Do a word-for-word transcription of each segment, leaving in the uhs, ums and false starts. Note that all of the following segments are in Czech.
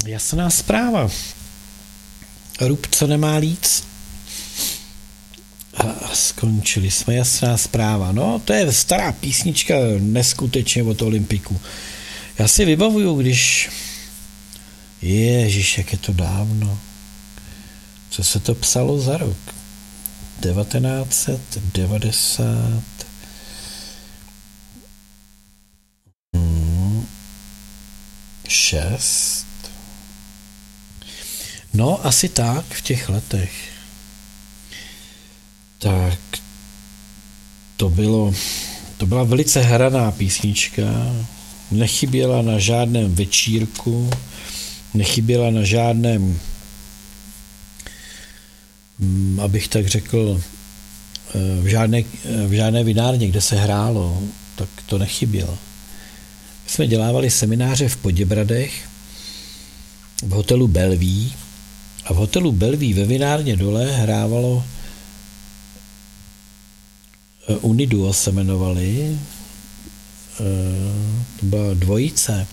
Jasná zpráva. Rub, co nemá líc. A skončili jsme, jasná zpráva. No, to je stará písnička, neskutečně od Olympiku. Já si vybavuju, když... Ježiš, jak je to dávno. Co se to psalo za rok? devatenáct set devadesát šest. No, asi tak, v těch letech. Tak to bylo, to byla velice hraná písnička, nechyběla na žádném večírku, nechyběla na žádném, abych tak řekl, v žádné, v žádné vinárně, kde se hrálo, tak to nechybělo. My jsme dělávali semináře v Poděbradech, v hotelu Bellevue, a v hotelu Bellevue ve vinárně dole hrávalo Uniduo se jmenovali, to byla dvojice.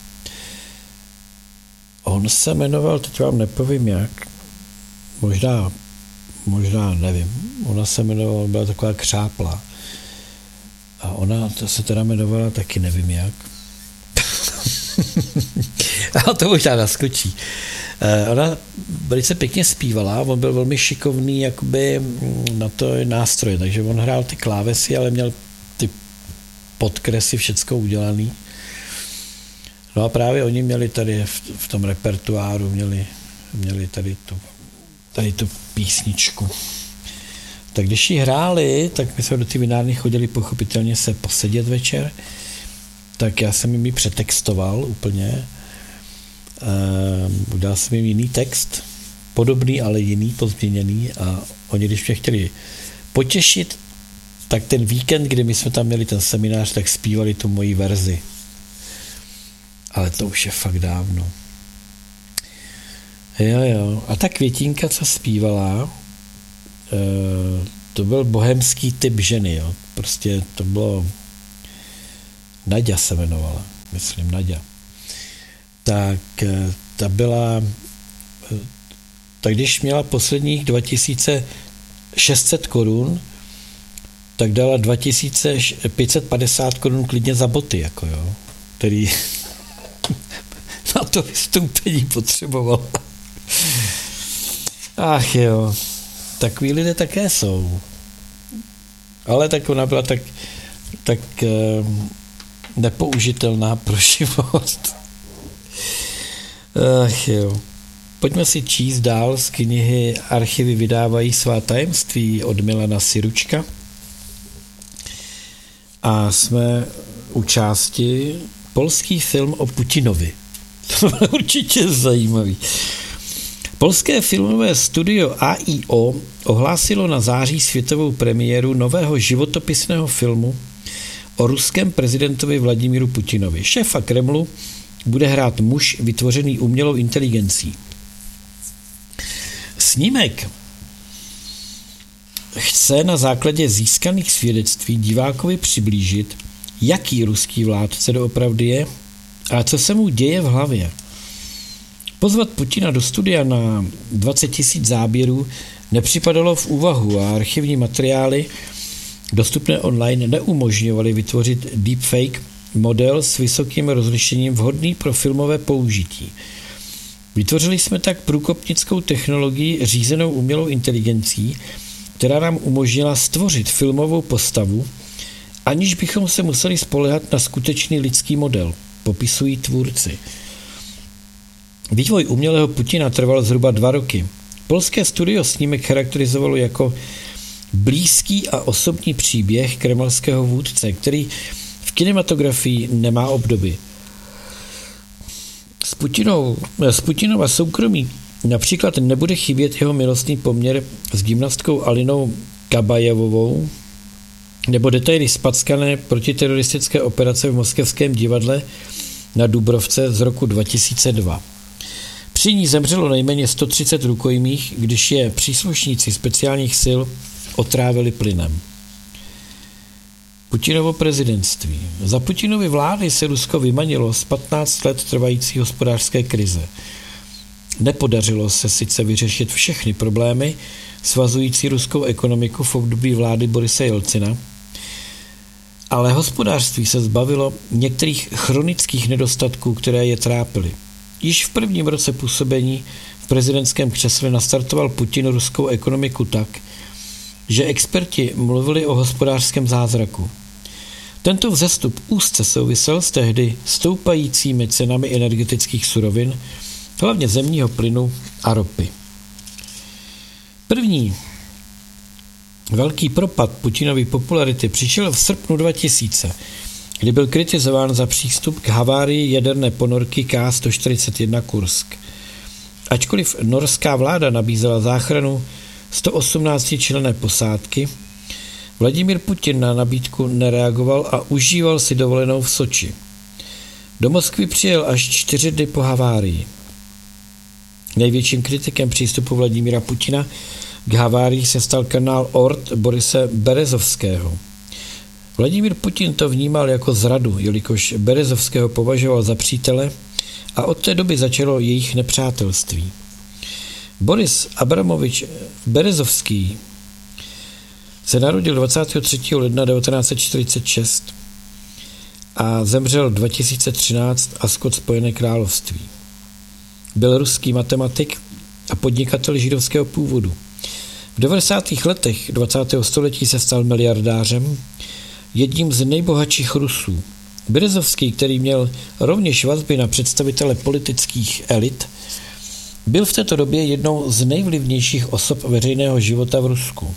On se jmenoval, teď vám nepovím jak, možná, možná nevím, ona se jmenovala, byla taková křápla. A ona to se teda jmenovala taky nevím jak. A to možná naskočí. Ona velice pěkně zpívala, on byl velmi šikovný jakoby na to nástroje, takže on hrál ty klávesy, ale měl ty podkresy všecko udělaný. No a právě oni měli tady v, v tom repertoáru, měli, měli tady, tu, tady tu písničku. Tak když ji hráli, tak my jsme do ty vinárny chodili pochopitelně se posedět večer, tak já jsem jim ji přetextoval úplně. Uh, dal jsem jim jiný text, podobný, ale jiný, pozměněný, a oni, když mě chtěli potěšit, tak ten víkend, kdy my jsme tam měli ten seminář, tak zpívali tu moji verzi. Ale to už je fakt dávno. Jo, jo. A ta Květinka, co zpívala, uh, to byl bohemský typ ženy, jo. Prostě to bylo... Naďa se jmenovala, myslím, Naďa. Tak ta byla, tak když měla posledních dva tisíce šest set korun, tak dala dva tisíce pět set padesát korun klidně za boty, jako jo, který na to vystoupení potřebovala. Ach jo, takový lidé také jsou. Ale tak ona byla tak, tak nepoužitelná pro život. Ach jo. Pojďme si číst dál z knihy Archivy vydávají svá tajemství od Milana Siručka. A jsme u části polský film o Putinovi. To bylo určitě zajímavý. Polské filmové studio A I O ohlásilo na září světovou premiéru nového životopisného filmu o ruském prezidentovi Vladimíru Putinovi. Šéfa Kremlu bude hrát muž vytvořený umělou inteligencí. Snímek chce na základě získaných svědectví divákovi přiblížit, jaký ruský vládce doopravdy je a co se mu děje v hlavě. Pozvat Putina do studia na dvacet tisíc záběrů nepřipadalo v úvahu a archivní materiály dostupné online neumožňovaly vytvořit deepfake model s vysokým rozlišením vhodný pro filmové použití. Vytvořili jsme tak průkopnickou technologii řízenou umělou inteligencí, která nám umožnila stvořit filmovou postavu, aniž bychom se museli spoléhat na skutečný lidský model, popisují tvůrci. Vývoj umělého Putina trval zhruba dva roky. Polské studio snímek charakterizovalo jako blízký a osobní příběh kremelského vůdce, který v kinematografii nemá obdoby. S, Putinou, s Putinova soukromí například nebude chybět jeho milostný poměr s gymnastkou Alinou Kabajevovou nebo detaily spackané protiteroristické operace v moskevském divadle na Dubrovce z roku dva tisíce dva. Při ní zemřelo nejméně sto třicet rukojmích, když je příslušníci speciálních sil otrávili plynem. Putinovo prezidentství. Za Putinovy vlády se Rusko vymanilo z patnáct let trvající hospodářské krize. Nepodařilo se sice vyřešit všechny problémy svazující ruskou ekonomiku v období vlády Borise Jelcina, ale hospodářství se zbavilo některých chronických nedostatků, které je trápily. Již v prvním roce působení v prezidentském křesle nastartoval Putin ruskou ekonomiku tak, že experti mluvili o hospodářském zázraku. Tento vzestup úzce souvisel s tehdy stoupajícími cenami energetických surovin, hlavně zemního plynu a ropy. První velký propad Putinovy popularity přišel v srpnu dva tisíce, kdy byl kritizován za přístup k havárii jaderné ponorky K sto čtyřicet jedna Kursk. Ačkoliv norská vláda nabízela záchranu sto osmnáctičlenné posádky, Vladimír Putin na nabídku nereagoval a užíval si dovolenou v Soči. Do Moskvy přijel až čtyři dny po havárii. Největším kritikem přístupu Vladimíra Putina k havárii se stal kanál Ort Borise Berezovského. Vladimír Putin to vnímal jako zradu, jelikož Berezovského považoval za přítele a od té doby začalo jejich nepřátelství. Boris Abramovič Berezovský se narodil dvacátého třetího ledna devatenáct set čtyřicet šest a zemřel dva tisíce třináct a Skot Spojené království. Byl ruský matematik a podnikatel židovského původu. V devadesátých letech dvacátého století se stal miliardářem, jedním z nejbohatších Rusů. Berezovský, který měl rovněž vazby na představitele politických elit, byl v této době jednou z nejvlivnějších osob veřejného života v Rusku.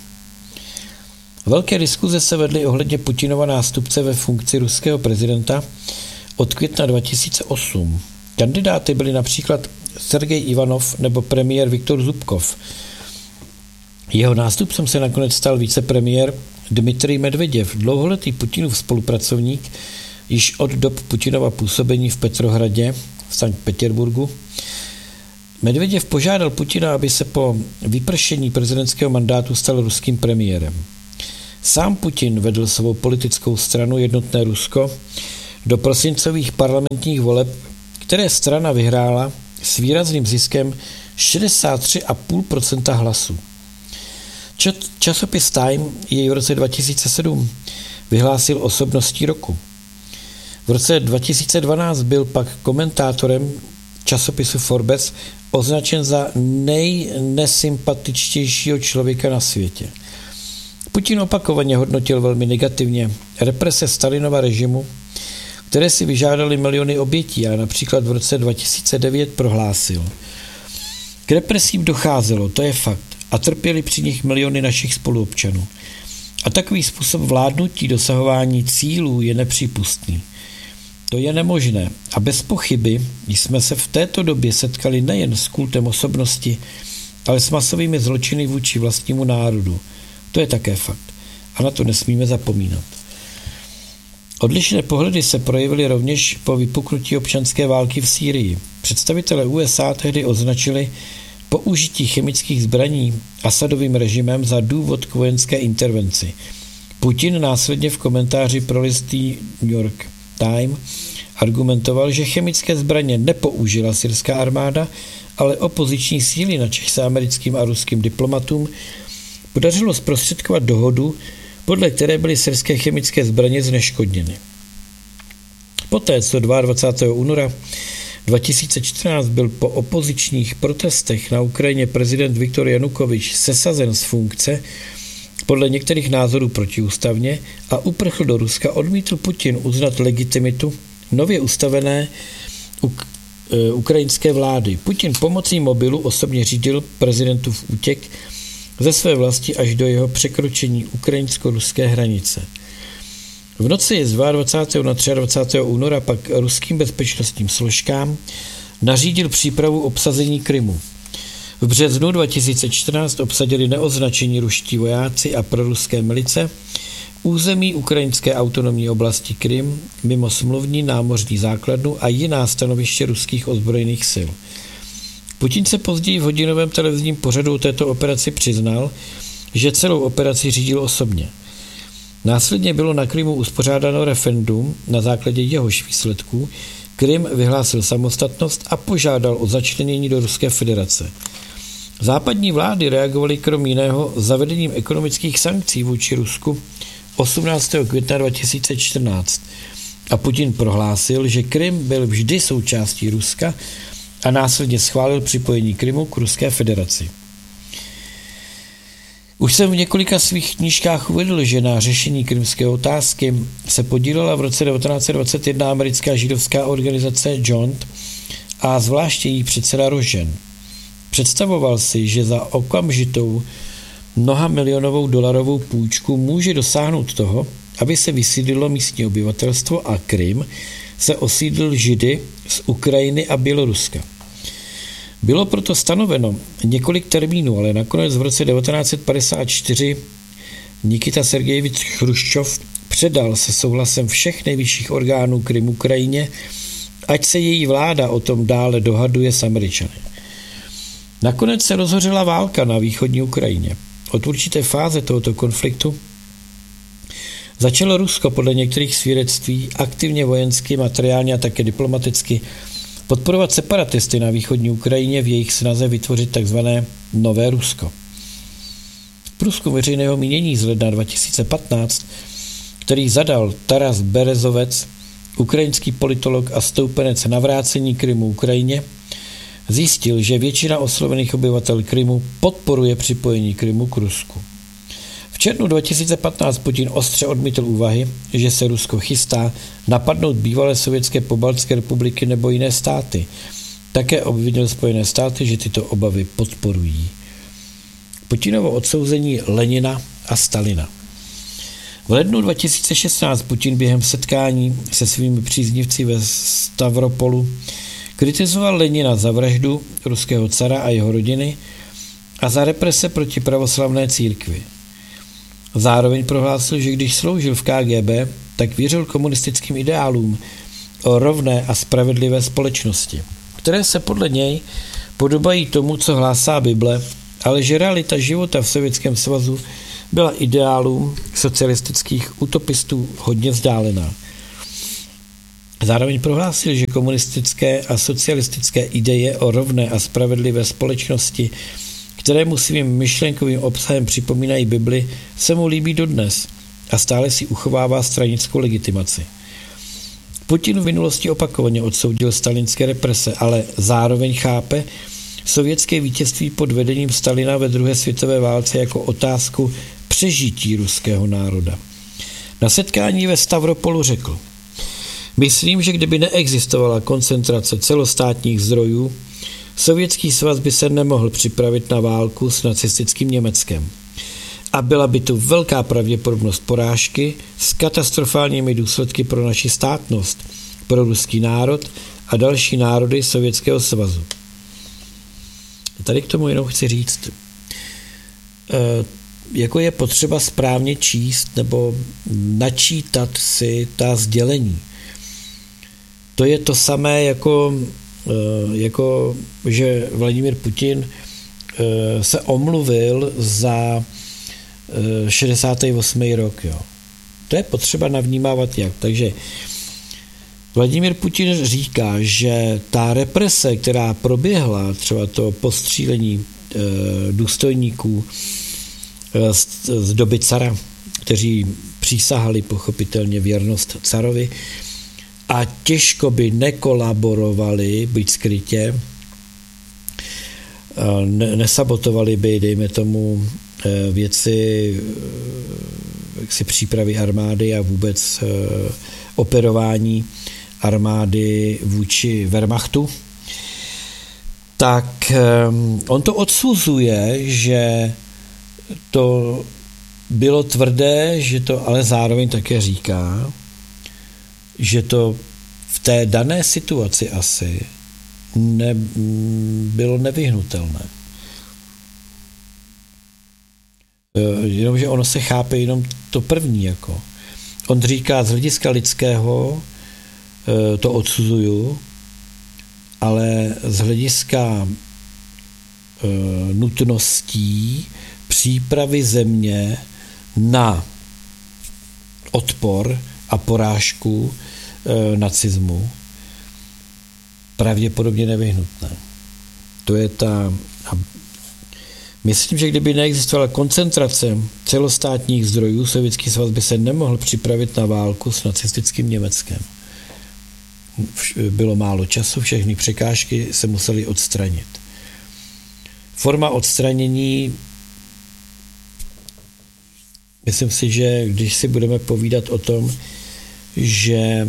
Velké diskuze se vedly ohledně Putinova nástupce ve funkci ruského prezidenta od května dva tisíce osm. Kandidáty byli například Sergej Ivanov nebo premiér Viktor Zubkov. Jeho nástupcem se nakonec stal vicepremiér Dmitrij Medveděv, dlouholetý Putinův spolupracovník, již od dob Putinova působení v Petrohradě v Sankt Petěrburgu. Medveděv požádal Putina, aby se po vypršení prezidentského mandátu stal ruským premiérem. Sám Putin vedl svou politickou stranu Jednotné Rusko do prosincových parlamentních voleb, které strana vyhrála s výrazným ziskem šedesát tři celá pět procenta hlasů. Časopis Time jej v roce dva tisíce sedm vyhlásil osobností roku. V roce dva tisíce dvanáct byl pak komentátorem časopisu Forbes označen za nejnesympatičtějšího člověka na světě. Putin opakovaně hodnotil velmi negativně represe Stalinova režimu, které si vyžádaly miliony obětí, a například v roce dva tisíce devět prohlásil: k represím docházelo, to je fakt, a trpěli při nich miliony našich spoluobčanů. A takový způsob vládnutí dosahování cílů je nepřípustný. To je nemožné a bez pochyby jsme se v této době setkali nejen s kultem osobnosti, ale s masovými zločiny vůči vlastnímu národu. To je také fakt a na to nesmíme zapomínat. Odlišné pohledy se projevily rovněž po vypuknutí občanské války v Sýrii. Představitelé U S A tehdy označili použití chemických zbraní Asadovým režimem za důvod k vojenské intervenci. Putin následně v komentáři pro list New York Times argumentoval, že chemické zbraně nepoužila syrská armáda, ale opoziční síly, načež se americkým a ruským diplomatům podařilo zprostředkovat dohodu, podle které byly syrské chemické zbraně zneškodněny. Poté, co dvacátého druhého února dva tisíce čtrnáct byl po opozičních protestech na Ukrajině prezident Viktor Janukovič sesazen z funkce, podle některých názorů protiústavně, a uprchl do Ruska, odmítl Putin uznat legitimitu nově ustavené uk- e, ukrajinské vlády. Putin pomocí mobilu osobně řídil prezidentův útěk ze své vlasti až do jeho překročení ukrajinsko-ruské hranice. V noci z dvacátého druhého na dvacátého třetího února pak ruským bezpečnostním složkám nařídil přípravu obsazení Krymu. V březnu dva tisíce čtrnáct obsadili neoznačení ruští vojáci a proruské milice území ukrajinské autonomní oblasti Krym mimo smluvní námořní základnu a jiná stanoviště ruských ozbrojených sil. Putin se později v hodinovém televizním pořadu o této operaci přiznal, že celou operaci řídil osobně. Následně bylo na Krymu uspořádáno referendum, na základě jehož výsledků Krym vyhlásil samostatnost a požádal o začlenění do Ruské federace. Západní vlády reagovaly krom jiného zavedením ekonomických sankcí vůči Rusku osmnáctého května dva tisíce čtrnáct a Putin prohlásil, že Krym byl vždy součástí Ruska a následně schválil připojení Krymu k Ruské federaci. Už jsem v několika svých knížkách uvedl, že na řešení krymské otázky se podílela v roce devatenáct set dvacet jedna americká židovská organizace Joint a zvláště její předseda Rožen. Představoval si, že za okamžitou mnoha milionovou dolarovou půjčku může dosáhnout toho, aby se vysídlilo místní obyvatelstvo a Krym se osídlil Židy z Ukrajiny a Běloruska. Bylo proto stanoveno několik termínů, ale nakonec v roce devatenáct set padesát čtyři Nikita Sergejevič Chruščov předal se souhlasem všech nejvyšších orgánů Krym Ukrajině, ať se její vláda o tom dále dohaduje s Američany. Nakonec se rozhořela válka na východní Ukrajině. Od určité fáze tohoto konfliktu začalo Rusko podle některých svědectví aktivně vojensky, materiálně a také diplomaticky podporovat separatisty na východní Ukrajině v jejich snaze vytvořit takzvané Nové Rusko. V průzkumu veřejného mínění z ledna dva tisíce patnáct, který zadal Taras Berezovec, ukrajinský politolog a stoupenec navrácení Krymu Ukrajině, zjistil, že většina oslovených obyvatel Krymu podporuje připojení Krymu k Rusku. V červnu dva tisíce patnáct Putin ostře odmítl úvahy, že se Rusko chystá napadnout bývalé sovětské pobaltské republiky nebo jiné státy. Také obvinil Spojené státy, že tyto obavy podporují. Putinovo odsouzení Lenina a Stalina. V lednu dva tisíce šestnáct Putin během setkání se svými příznivci ve Stavropolu kritizoval Lenina za vraždu ruského cara a jeho rodiny a za represe proti pravoslavné církvi. Zároveň prohlásil, že když sloužil v K G B, tak věřil komunistickým ideálům o rovné a spravedlivé společnosti, které se podle něj podobají tomu, co hlásá Bible, ale že realita života v Sovětském svazu byla ideálům socialistických utopistů hodně vzdálená. Zároveň prohlásil, že komunistické a socialistické ideje o rovné a spravedlivé společnosti, které mu svým myšlenkovým obsahem připomínají Bibli, se mu líbí dodnes a stále si uchovává stranickou legitimaci. Putin v minulosti opakovaně odsoudil stalinské represe, ale zároveň chápe sovětské vítězství pod vedením Stalina ve druhé světové válce jako otázku přežití ruského národa. Na setkání ve Stavropolu řekl: Myslím, že kdyby neexistovala koncentrace celostátních zdrojů, Sovětský svaz by se nemohl připravit na válku s nacistickým Německem. A byla by tu velká pravděpodobnost porážky s katastrofálními důsledky pro naši státnost, pro ruský národ a další národy Sovětského svazu. Tady k tomu jenom chci říct, e, jako je potřeba správně číst nebo načítat si ta sdělení. To je to samé jako, jako že Vladimír Putin se omluvil za šedesátý osmý rok. Jo. To je potřeba navnímávat jak. Takže Vladimír Putin říká, že ta represe, která proběhla, třeba to postřílení důstojníků z doby cara, kteří přísahali pochopitelně věrnost carovi, a těžko by nekolaborovali, byť skrytě, ne, nesabotovali by, dejme tomu, věci jaksi přípravy armády a vůbec operování armády vůči Wehrmachtu, tak on to odsuzuje, že to bylo tvrdé, že to ale zároveň také říká, že to v té dané situaci asi ne, bylo nevyhnutelné. Jenomže ono se chápe jenom to první. Jako. On říká, z hlediska lidského to odsuzuju, ale z hlediska nutností přípravy země na odpor a porážku e, nacismu, pravděpodobně nevyhnutné. To je ta... Myslím, že kdyby neexistovala koncentrace celostátních zdrojů, Sovětský svaz by se nemohl připravit na válku s nacistickým Německem. Bylo málo času, všechny překážky se musely odstranit. Forma odstranění, myslím si, že když si budeme povídat o tom, že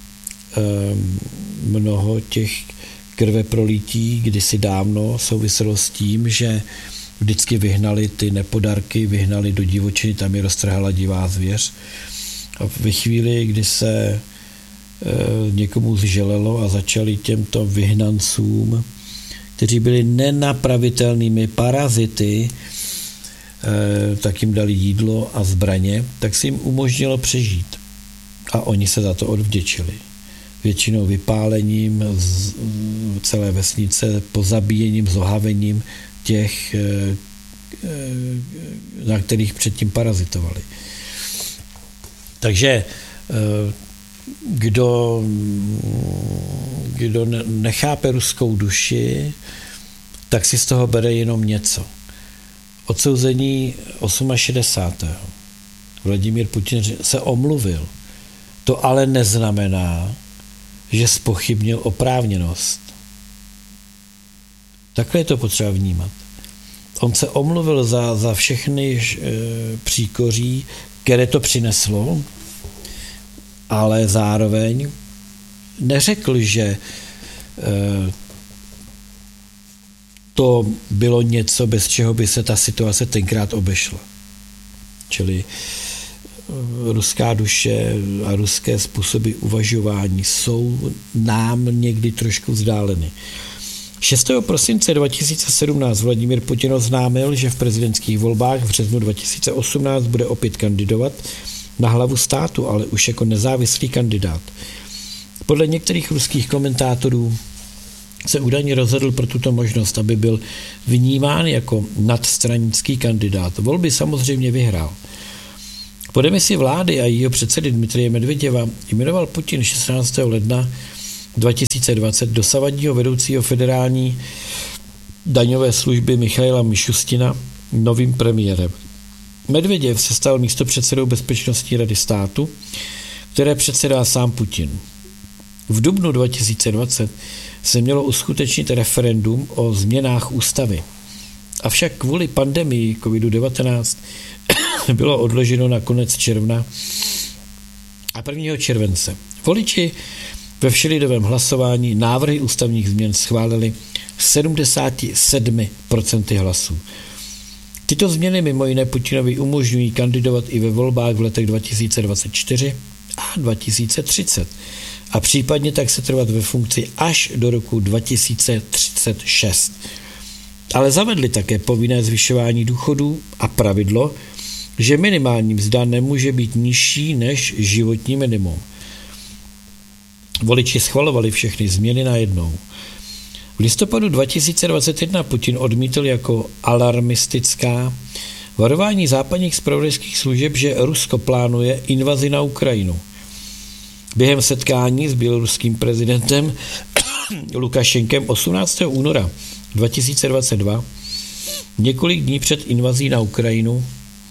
mnoho těch krveprolití kdysi dávno souviselo s tím, že vždycky vyhnali ty nepodarky, vyhnali do divočiny, tam je roztrhala divá zvěř. A ve chvíli, kdy se e, někomu zželelo a začali těmto vyhnancům, kteří byli nenapravitelnými parazity, e, tak jim dali jídlo a zbraně, tak se jim umožnilo přežít. A oni se za to odvděčili. Většinou vypálením z celé vesnice, pozabíjením, zohavením těch, na kterých předtím parazitovali. Takže kdo, kdo nechápe ruskou duši, tak si z toho bere jenom něco. Odsouzení šedesátého osmého Vladimír Putin se omluvil. To ale neznamená, že zpochybnil oprávněnost. Takhle je to potřeba vnímat. On se omluvil za, za všechny e, příkoří, které to přineslo, ale zároveň neřekl, že e, to bylo něco, bez čeho by se ta situace tenkrát obešla. Čili ruská duše a ruské způsoby uvažování jsou nám někdy trošku vzdáleny. šestého prosince dva tisíce sedmnáct Vladimír Putin oznámil, že v prezidentských volbách v březnu dva tisíce osmnáct bude opět kandidovat na hlavu státu, ale už jako nezávislý kandidát. Podle některých ruských komentátorů se údajně rozhodl pro tuto možnost, aby byl vnímán jako nadstranický kandidát. Volby samozřejmě vyhrál. Po demisi vlády a jejího předsedy Dmitrije Medveděva jmenoval Putin šestnáctého ledna dva tisíce dvacet dosavadního vedoucího federální daňové služby Michaila Mišustina novým premiérem. Medveděv se stal místopředsedou Bezpečnostní rady státu, které předsedá sám Putin. V dubnu dva tisíce dvacet se mělo uskutečnit referendum o změnách ústavy. Avšak kvůli pandemii kovid devatenáct bylo odloženo na konec června a prvního července. Voliči ve všelidovém hlasování návrhy ústavních změn schválili sedmdesát sedm procent hlasů. Tyto změny mimo jiné Putinovi umožňují kandidovat i ve volbách v letech dva tisíce dvacet čtyři a dva tisíce třicet a případně tak se trvat ve funkci až do roku dva tisíce třicet šest. Ale zavedli také povinné zvyšování důchodů a pravidlo, že minimální mzda nemůže být nižší než životní minimum. Voliči schvalovali všechny změny najednou. V listopadu dva tisíce dvacet jedna Putin odmítl jako alarmistická varování západních zpravodajských služeb, že Rusko plánuje invazi na Ukrajinu. Během setkání s běloruským prezidentem Lukašenkem osmnáctého února dva tisíce dvacet dva, několik dní před invazí na Ukrajinu,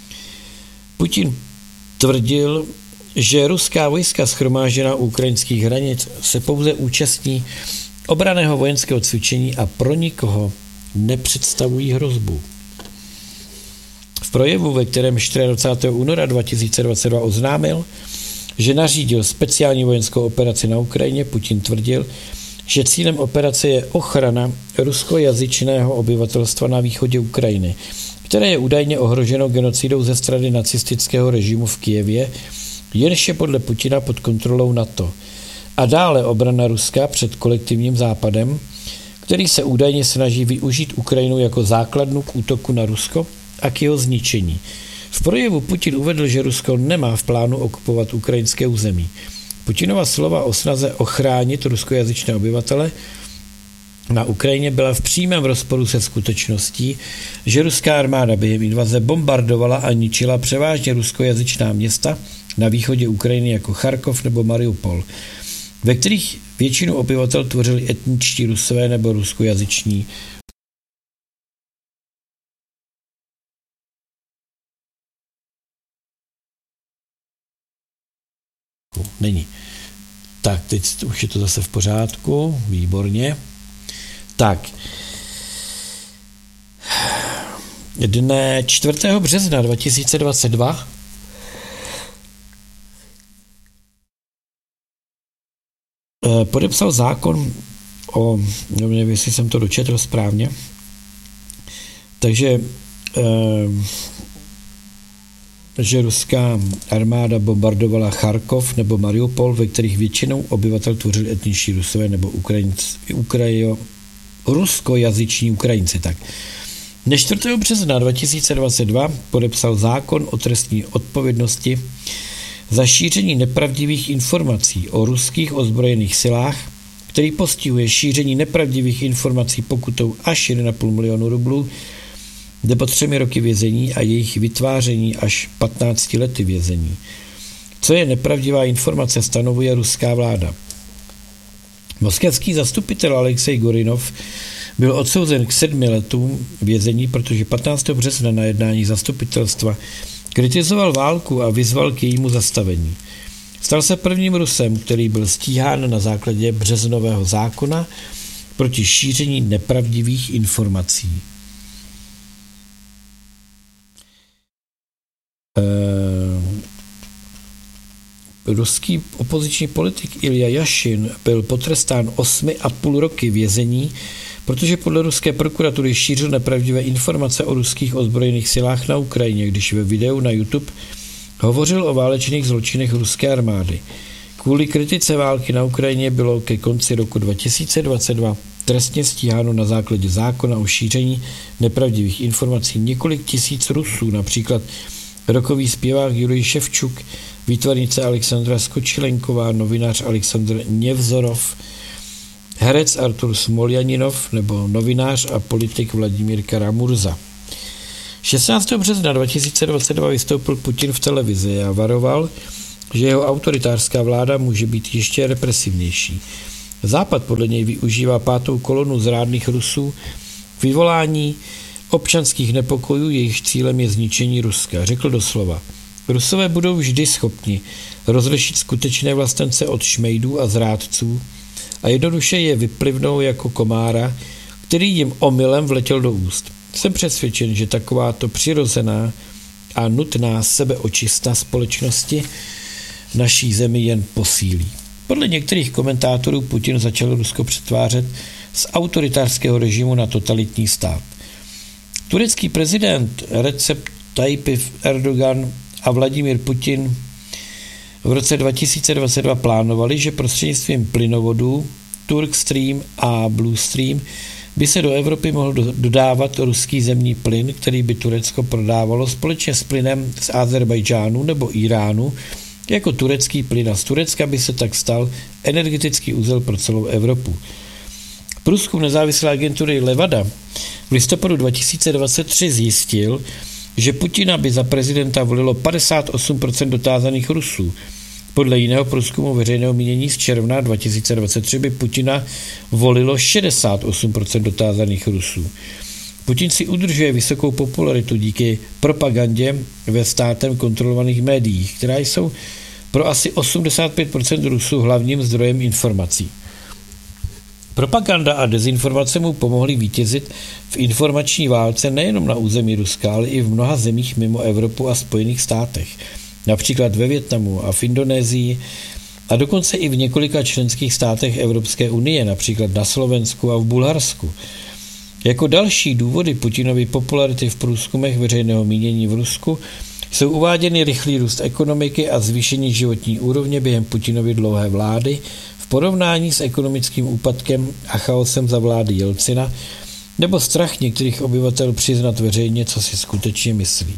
Putin tvrdil, že ruská vojska shromážděná u ukrajinských hranic se pouze účastní obranného vojenského cvičení a pro nikoho nepředstavují hrozbu. V projevu, ve kterém dvacátého čtvrtého února dva tisíce dvacet dva oznámil, že nařídil speciální vojenskou operaci na Ukrajině, Putin tvrdil, že cílem operace je ochrana ruskojazyčného obyvatelstva na východě Ukrajiny, které je údajně ohroženo genocidou ze strany nacistického režimu v Kyjevě, jenž je podle Putina pod kontrolou NATO. A dále obrana Ruska před kolektivním západem, který se údajně snaží využít Ukrajinu jako základnu k útoku na Rusko a k jeho zničení. V projevu Putin uvedl, že Rusko nemá v plánu okupovat ukrajinské území. Putinova slova o snaze ochránit ruskojazyčné obyvatele na Ukrajině byla v přímém rozporu se skutečností, že ruská armáda během invaze bombardovala a ničila převážně ruskojazyčná města na východě Ukrajiny jako Charkov nebo Mariupol. ve kterých většinu obyvatel tvořili etničtí Rusové nebo ruskojazyční. Není. Tak, teď už je to zase v pořádku, výborně. Tak. Dne čtvrtého března dva tisíce dvacet dva podepsal zákon o, nevím, jestli jsem to dočetl správně, takže že ruská armáda bombardovala Charkov nebo Mariupol, ve kterých většinou obyvatel tvořili etničtí Rusové nebo Ukrajinci, Ukrajo, ruskojazyční Ukrajinci. Tak. Dne čtvrtého března dva tisíce dvacet dva podepsal zákon o trestní odpovědnosti za šíření nepravdivých informací o ruských ozbrojených silách, který postihuje šíření nepravdivých informací pokutou až jedna celá pět milionu rublů nebo třemi roky vězení a jejich vytváření až patnácti lety vězení. Co je nepravdivá informace, stanovuje ruská vláda. Moskevský zastupitel Alexej Gorinov byl odsouzen k sedmi letům vězení, protože patnáctého března na jednání zastupitelstva kritizoval válku a vyzval k jejímu zastavení. Stal se prvním Rusem, který byl stíhán na základě březnového zákona proti šíření nepravdivých informací. Ruský opoziční politik Ilja Jašin byl potrestán osmi a půl roky vězení, protože podle ruské prokuratury šířil nepravdivé informace o ruských ozbrojených silách na Ukrajině, když ve videu na YouTube hovořil o válečných zločinech ruské armády. Kvůli kritice války na Ukrajině bylo ke konci roku dva tisíce dvacet dva trestně stíháno na základě zákona o šíření nepravdivých informací několik tisíc Rusů, například rokový zpěvák Jurij Ševčuk, výtvarnice Alexandra Skočilenková, novinář Alexandr Nevzorov, herec Artur Smoljaninov nebo novinář a politik Vladimír Kara-Murza. šestnáctého března dva tisíce dvacet dva vystoupil Putin v televizi a varoval, že jeho autoritářská vláda může být ještě represivnější. Západ podle něj využívá pátou kolonu zrádných Rusů k vyvolání občanských nepokojů, jejich cílem je zničení Ruska. Řekl doslova: Rusové budou vždy schopni rozlišit skutečné vlastence od šmejdů a zrádců a jednoduše je vyplivnou jako komára, který jim omylem vletěl do úst. Jsem přesvědčen, že takováto přirozená a nutná sebeočista společnosti naší zemi jen posílí. Podle některých komentátorů Putin začal Rusko přetvářet z autoritářského režimu na totalitní stát. Turecký prezident Recep Tayyip Erdogan a Vladimír Putin v roce dva tisíce dvacet dva plánovali, že prostřednictvím plynovodů Turk Stream a Blue Stream by se do Evropy mohl dodávat ruský zemní plyn, který by Turecko prodávalo společně s plynem z Azerbajdžánu nebo Iránu. Jako turecký plyn a z Turecka by se tak stal energetický uzel pro celou Evropu. Průzkum nezávislé agentury Levada v listopadu dva tisíce dvacet tři zjistil, že Putina by za prezidenta volilo padesát osm procent dotázaných Rusů. Podle jiného průzkumu veřejného mínění z června dva tisíce dvacet tři by Putina volilo šedesát osm procent dotázaných Rusů. Putin si udržuje vysokou popularitu díky propagandě ve státem kontrolovaných médiích, která jsou pro asi osmdesát pět procent Rusů hlavním zdrojem informací. Propaganda a dezinformace mu pomohly vítězit v informační válce nejenom na území Ruska, ale i v mnoha zemích mimo Evropu a Spojených státech, například ve Vietnamu a v Indonésii a dokonce i v několika členských státech Evropské unie, například na Slovensku a v Bulharsku. Jako další důvody Putinovy popularity v průzkumech veřejného mínění v Rusku jsou uváděny rychlý růst ekonomiky a zvýšení životní úrovně během Putinovy dlouhé vlády v porovnání s ekonomickým úpadkem a chaosem za vlády Jelcina nebo strach některých obyvatel přiznat veřejně, co si skutečně myslí.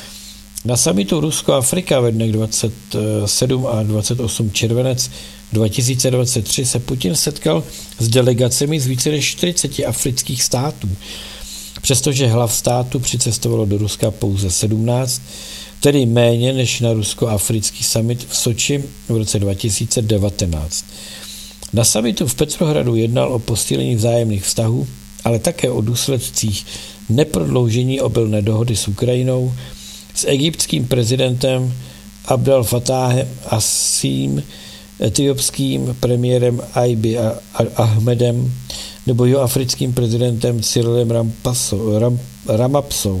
Na summitu Rusko-Afrika ve dnech dvacet sedm a dvacet osm červenec dva tisíce dvacet tři se Putin setkal s delegacemi z více než čtyřiceti afrických států. Přestože hlav státu přicestovalo do Ruska pouze sedmnáct, tedy méně než na rusko-africký summit v Soči v roce dva tisíce devatenáct. Na summitu v Petrohradu jednal o posílení vzájemných vztahů, ale také o důsledcích neprodloužení obilné dohody s Ukrajinou, s egyptským prezidentem Abdel Fattáhem Assím, etiopským premiérem Abiy Ahmedem nebo jihoafrickým prezidentem Cyrilem Rampaso, Ram, Ramapsou.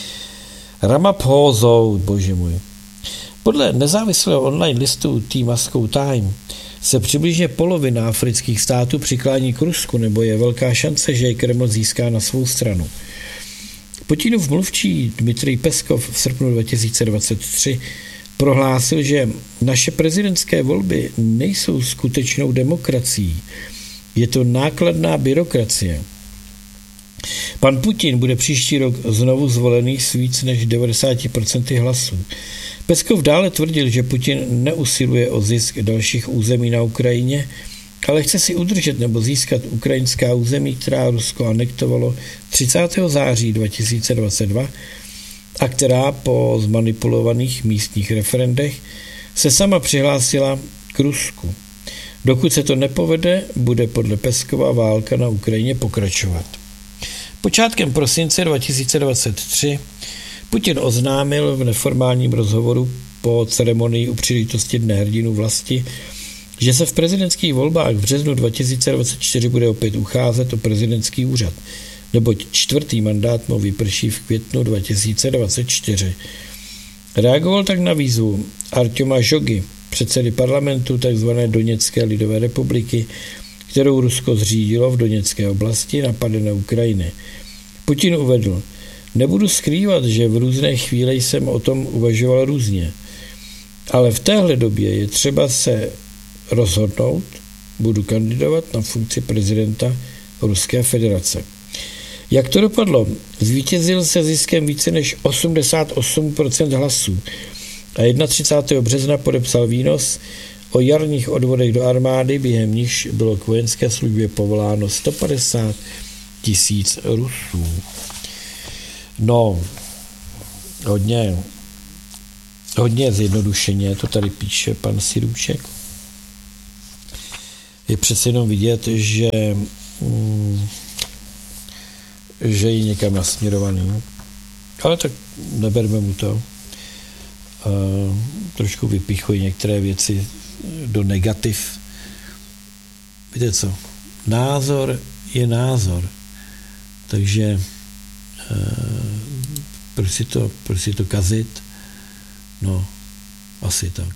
Ramaphosou, bože můj. Podle nezávislého online listu T Moscow Time se přibližně polovina afrických států přiklání k Rusku, nebo je velká šance, že je Kreml získá na svou stranu. Putinův mluvčí Dmitrij Peskov v srpnu dva tisíce dvacet tři prohlásil, že naše prezidentské volby nejsou skutečnou demokracií. Je to nákladná byrokracie. Pan Putin bude příští rok znovu zvolený s víc než devadesát procent hlasů. Peskov dále tvrdil, že Putin neusiluje o zisk dalších území na Ukrajině, ale chce si udržet nebo získat ukrajinská území, která Rusko anektovalo třicátého září dva tisíce dvacet dva a která po zmanipulovaných místních referendech se sama přihlásila k Rusku. Dokud se to nepovede, bude podle Peskova válka na Ukrajině pokračovat. Počátkem prosince dva tisíce dvacet tři Putin oznámil v neformálním rozhovoru po ceremonii u příležitosti Dne hrdinů vlasti, že se v prezidentských volbách v březnu dva tisíce dvacet čtyři bude opět ucházet o prezidentský úřad, neboť čtvrtý mandát mu vyprší v květnu dva tisíce dvacet čtyři. Reagoval tak na výzvu Artjoma Žogy, předsedy parlamentu tzv. Doněcké lidové republiky, kterou Rusko zřídilo v Doněcké oblasti napadené Ukrajiny. Putin uvedl: nebudu skrývat, že v různé chvíli jsem o tom uvažoval různě, ale v téhle době je třeba se rozhodnout, budu kandidovat na funkci prezidenta Ruské federace. Jak to dopadlo? Zvítězil se ziskem více než osmdesát osm procent hlasů a třicátého prvního března podepsal výnos o jarních odvodech do armády, během nichž bylo k vojenské službě povoláno sto padesát tisíc Rusů. No, hodně, hodně zjednodušeně to tady píše pan Sirůček. Je přece jenom vidět, že, mm, že je někam nasměrovaný. Ale tak neberme mu to. Uh, trošku vypichuji některé věci do negativ. Víte co? Názor je názor. Takže uh, proč si to, proč si to kazit? No, asi tak.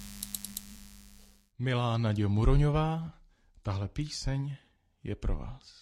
Milá Naďo Muroňová, tahle píseň je pro vás.